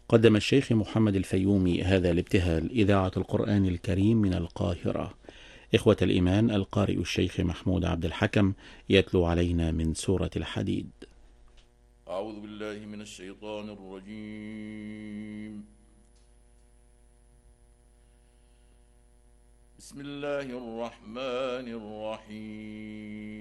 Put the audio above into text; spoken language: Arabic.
قدم الشيخ محمد الفيومي هذا الابتهال إذاعة القرآن الكريم من القاهرة. إخوة الإيمان، القارئ الشيخ محمود عبد الحكم يتلو علينا من سورة الحديد. أعوذ بالله من الشيطان الرجيم. بسم الله الرحمن الرحيم.